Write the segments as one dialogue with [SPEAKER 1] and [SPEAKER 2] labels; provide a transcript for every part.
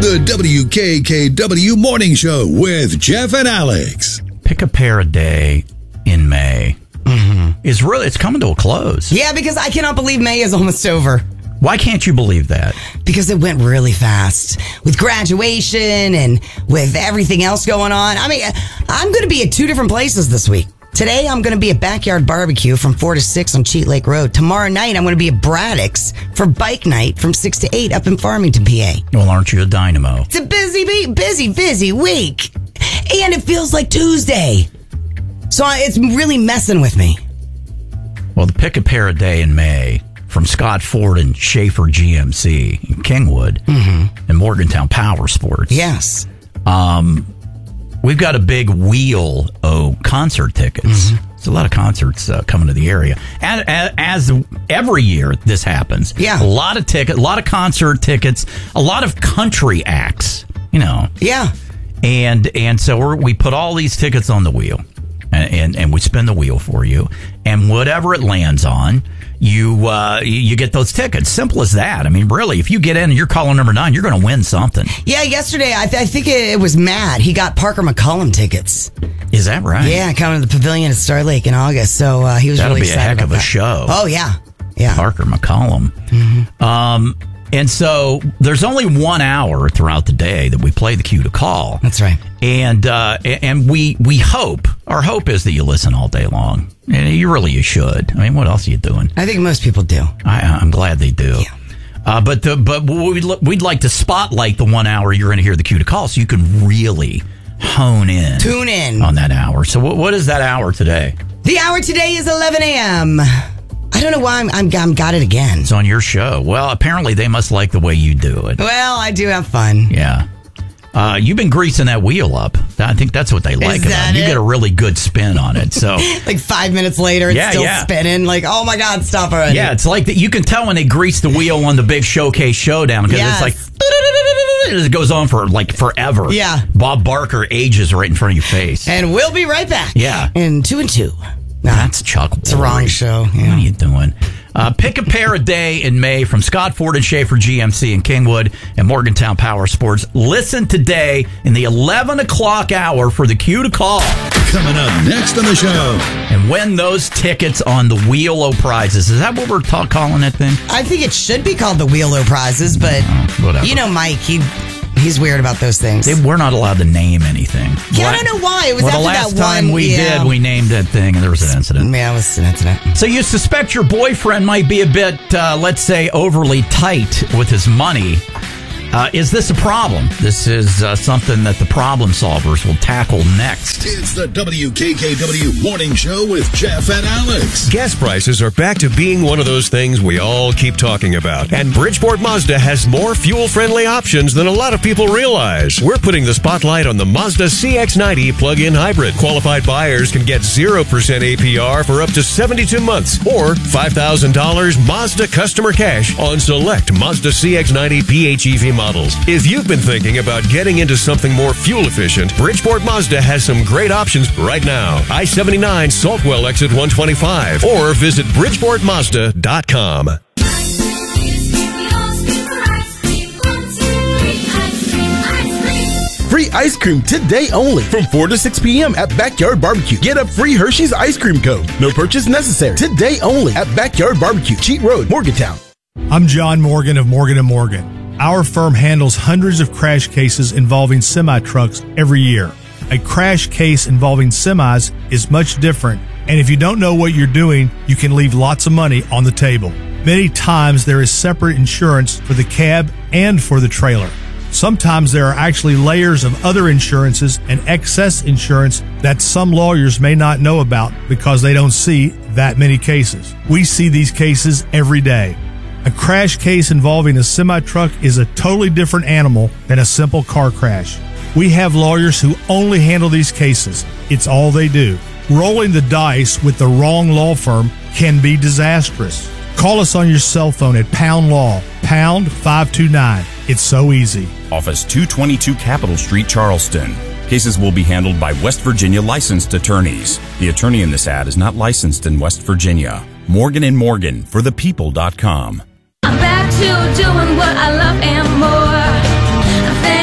[SPEAKER 1] The WKKW Morning Show with Jeff and Alex.
[SPEAKER 2] Pick a pair a day in May. It's coming to a close.
[SPEAKER 3] Yeah, because I cannot believe May is almost over.
[SPEAKER 2] Why can't you believe that?
[SPEAKER 3] Because it went really fast with graduation and with everything else going on. I mean, I'm going to be at two different places this week. Today, I'm going to be at Backyard Barbecue from 4 to 6 on Cheat Lake Road. Tomorrow night, I'm going to be at Braddock's for Bike Night from 6 to 8 up in Farmington, PA.
[SPEAKER 2] Well, aren't you a dynamo?
[SPEAKER 3] It's a busy week. And it feels like Tuesday. So it's really messing with me.
[SPEAKER 2] Well, the pick a pair a day in May from Scott Ford and Schaefer GMC in Kingwood and Morgantown Power Sports.
[SPEAKER 3] Yes.
[SPEAKER 2] We've got a big wheel of concert tickets. There's a lot of concerts coming to the area. As every year this happens.
[SPEAKER 3] Yeah.
[SPEAKER 2] A lot of tickets, a lot of concert tickets, a lot of country acts, you know.
[SPEAKER 3] Yeah.
[SPEAKER 2] And so we put all these tickets on the wheel. And we spin the wheel for you, and whatever it lands on, you get those tickets. Simple as that. I mean, really, if you get in and you're calling number 9, you're going to win something.
[SPEAKER 3] Yeah, yesterday I think it was Matt. He got Parker McCollum tickets.
[SPEAKER 2] Is that right?
[SPEAKER 3] Yeah, coming to the Pavilion at Star Lake in August. So he was really excited.
[SPEAKER 2] That'll be a heck of a
[SPEAKER 3] that.
[SPEAKER 2] show.
[SPEAKER 3] Oh yeah.
[SPEAKER 2] Parker McCollum. And so there's only 1 hour throughout the day that we play the cue to call.
[SPEAKER 3] That's right.
[SPEAKER 2] And we hope, our hope is that you listen all day long. And you should. I mean, what else are you doing?
[SPEAKER 3] I think most people do.
[SPEAKER 2] I'm glad they do.
[SPEAKER 3] Yeah.
[SPEAKER 2] But we'd like to spotlight the 1 hour you're going to hear the cue to call so you can really hone in.
[SPEAKER 3] Tune in.
[SPEAKER 2] On that hour. So what is that hour today?
[SPEAKER 3] The hour today is 11 a.m. I don't know why I'm got it again.
[SPEAKER 2] It's on your show. Well, apparently they must like the way you do it.
[SPEAKER 3] Well, I do have fun.
[SPEAKER 2] Yeah. You've been greasing that wheel up. I think that's what they like about it. You get a really good spin on it. So
[SPEAKER 3] like 5 minutes later, it's still spinning. Like, oh my God, stop already.
[SPEAKER 2] Yeah, it's like that. You can tell when they grease the wheel on the big Showcase Showdown because it's like it goes on for like forever.
[SPEAKER 3] Yeah.
[SPEAKER 2] Bob Barker ages right in front of your face.
[SPEAKER 3] And we'll be right back.
[SPEAKER 2] Yeah.
[SPEAKER 3] In 2 and 2.
[SPEAKER 2] No, that's Chuck.
[SPEAKER 3] It's the wrong show. Yeah.
[SPEAKER 2] What are you doing? Pick a pair a day in May from Scott Ford and Schaefer GMC in Kingwood and Morgantown Power Sports. Listen today in the 11 o'clock hour for the cue to call.
[SPEAKER 1] Coming up next on the show.
[SPEAKER 2] And win those tickets on the Wheel O Prizes. Is that what we're calling that thing?
[SPEAKER 3] I think it should be called the Wheel O Prizes, but
[SPEAKER 2] whatever.
[SPEAKER 3] You know Mike, he's weird about those things.
[SPEAKER 2] We're not allowed to name anything.
[SPEAKER 3] Yeah, I don't know why. It was after
[SPEAKER 2] the last
[SPEAKER 3] that
[SPEAKER 2] time
[SPEAKER 3] one,
[SPEAKER 2] we named that thing, and there was an incident.
[SPEAKER 3] Yeah, it was an incident.
[SPEAKER 2] So you suspect your boyfriend might be a bit, let's say, overly tight with his money. Is this a problem? This is something that the problem solvers will tackle next.
[SPEAKER 1] It's the WKKW Morning Show with Jeff and Alex.
[SPEAKER 4] Gas prices are back to being one of those things we all keep talking about. And Bridgeport Mazda has more fuel-friendly options than a lot of people realize. We're putting the spotlight on the Mazda CX-90 plug-in hybrid. Qualified buyers can get 0% APR for up to 72 months or $5,000 Mazda customer cash on select Mazda CX-90 PHEV models. If you've been thinking about getting into something more fuel efficient, Bridgeport Mazda has some great options right now. I-79 Saltwell exit 125 or visit bridgeportmazda.com.
[SPEAKER 5] Free ice cream today only from 4 to 6 p.m. at Backyard Barbecue. Get a free Hershey's ice cream cone. No purchase necessary. Today only at Backyard Barbecue, Cheat Road, Morgantown.
[SPEAKER 6] I'm John Morgan of Morgan & Morgan. Our firm handles hundreds of crash cases involving semi-trucks every year. A crash case involving semis is much different, and if you don't know what you're doing, you can leave lots of money on the table. Many times there is separate insurance for the cab and for the trailer. Sometimes there are actually layers of other insurances and excess insurance that some lawyers may not know about because they don't see that many cases. We see these cases every day. A crash case involving a semi-truck is a totally different animal than a simple car crash. We have lawyers who only handle these cases. It's all they do. Rolling the dice with the wrong law firm can be disastrous. Call us on your cell phone at Pound Law, pound 529. It's so easy.
[SPEAKER 7] Office 222 Capitol Street, Charleston. Cases will be handled by West Virginia licensed attorneys. The attorney in this ad is not licensed in West Virginia. Morgan & Morgan for thepeople.com.
[SPEAKER 8] I'm back to doing what I love and more.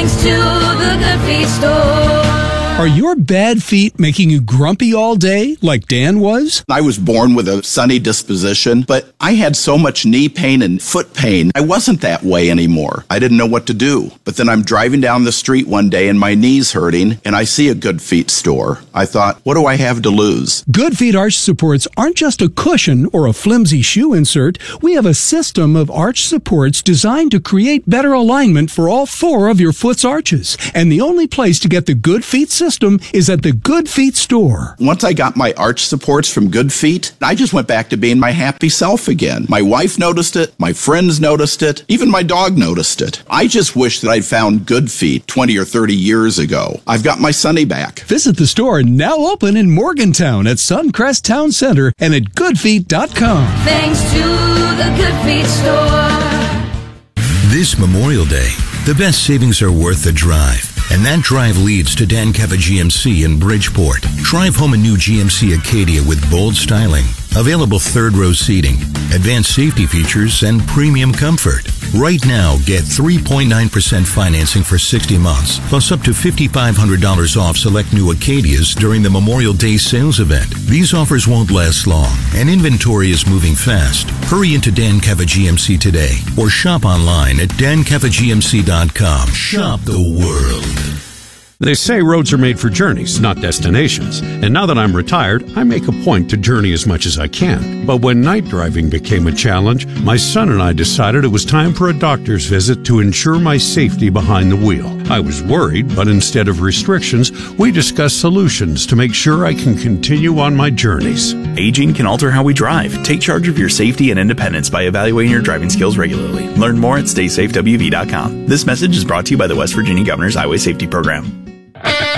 [SPEAKER 8] Are your bad feet making you grumpy all day like Dan was?
[SPEAKER 9] I was born with a sunny disposition, but I had so much knee pain and foot pain. I wasn't that way anymore. I didn't know what to do. But then I'm driving down the street one day and my knee's hurting, and I see a Good Feet store. I thought, what do I have to lose?
[SPEAKER 8] Good Feet arch supports aren't just a cushion or a flimsy shoe insert. We have a system of arch supports designed to create better alignment for all 4 of your foot's arches. And the only place to get the Good Feet system is at the Good Feet store.
[SPEAKER 9] Once I got my arch supports from Good Feet, I just went back to being my happy self again. My wife noticed it, my friends noticed it, even my dog noticed it. I just wish that I'd found Good Feet 20 or 30 years ago. I've got my Sonny back.
[SPEAKER 8] Visit the store now open in Morgantown at Suncrest Town Center and at goodfeet.com.
[SPEAKER 10] Thanks to the Good Feet store.
[SPEAKER 1] This Memorial Day, the best savings are worth the drive. And that drive leads to Dan Keva GMC in Bridgeport. Drive home a new GMC Acadia with bold styling, available third-row seating, advanced safety features, and premium comfort. Right now, get 3.9% financing for 60 months, plus up to $5,500 off select new Acadias during the Memorial Day sales event. These offers won't last long, and inventory is moving fast. Hurry into Dan Keva GMC today, or shop online at dankevagmc.com. Shop the world.
[SPEAKER 11] They say roads are made for journeys, not destinations. And now that I'm retired, I make a point to journey as much as I can. But when night driving became a challenge, my son and I decided it was time for a doctor's visit to ensure my safety behind the wheel. I was worried, but instead of restrictions, we discussed solutions to make sure I can continue on my journeys.
[SPEAKER 12] Aging can alter how we drive. Take charge of your safety and independence by evaluating your driving skills regularly. Learn more at StaySafeWV.com. This message is brought to you by the West Virginia Governor's Highway Safety Program.